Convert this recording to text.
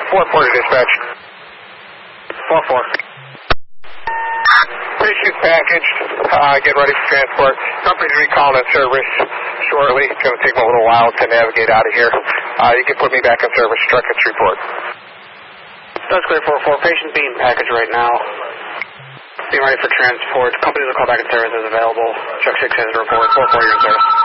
4-4 to dispatch. 4-4. Patient packaged. Get ready for transport. Company's recalling in service shortly. It's going to take a little while to navigate out of here. You can put me back in service. Truck and report. That's clear 4-4. Patient being packaged right now. Being ready for transport. Company will call back in service as available. Truck 6 has a report. 4-4, you're in service.